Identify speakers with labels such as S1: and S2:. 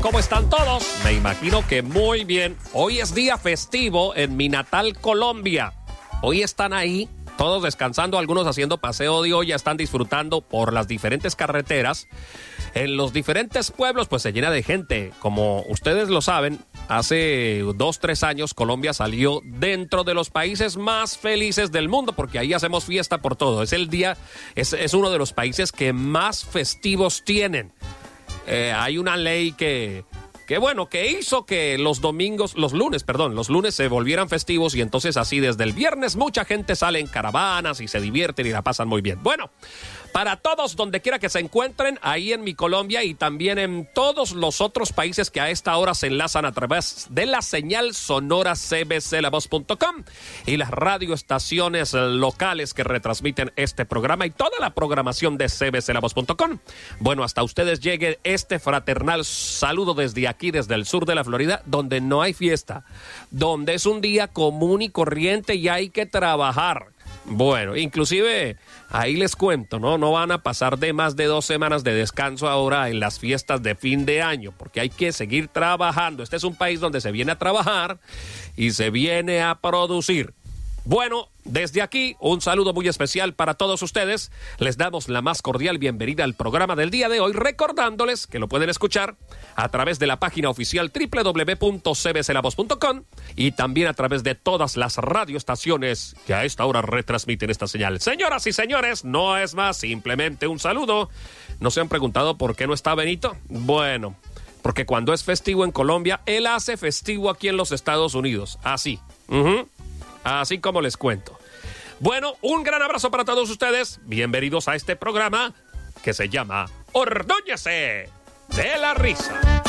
S1: ¿Cómo están todos? Me imagino que muy bien. Hoy es día festivo en mi natal Colombia. Hoy están ahí, todos descansando, algunos haciendo paseo de olla, están disfrutando por las diferentes carreteras. En los diferentes pueblos pues se llena de gente. Como ustedes lo saben, hace 2-3 años Colombia salió dentro de los países más felices del mundo porque ahí hacemos fiesta por todo. Es el día, es uno de los países que más festivos tienen. Hay una ley que hizo que los lunes se volvieran festivos y entonces así desde el viernes mucha gente sale en caravanas y se divierten y la pasan muy bien. Bueno, para todos, donde quiera que se encuentren, ahí en mi Colombia y también en todos los otros países que a esta hora se enlazan a través de la señal sonora cbclavoz.com y las radioestaciones locales que retransmiten este programa y toda la programación de cbclavoz.com. Bueno, hasta ustedes llegue este fraternal saludo desde aquí, desde el sur de la Florida, donde no hay fiesta, donde es un día común y corriente y hay que trabajar. Bueno, inclusive ahí les cuento, no van a pasar de más de 2 semanas de descanso ahora en las fiestas de fin de año, porque hay que seguir trabajando. Este es un país donde se viene a trabajar y se viene a producir. Bueno, desde aquí, un saludo muy especial para todos ustedes. Les damos la más cordial bienvenida al programa del día de hoy, recordándoles que lo pueden escuchar a través de la página oficial www.cbclavoz.com y también a través de todas las radioestaciones que a esta hora retransmiten esta señal. Señoras y señores, no es más, simplemente un saludo. ¿No se han preguntado por qué no está Benito? Bueno, porque cuando es festivo en Colombia, él hace festivo aquí en los Estados Unidos. Así. Así como les cuento. Bueno, un gran abrazo para todos ustedes. Bienvenidos a este programa que se llama Ordóñese de la Risa.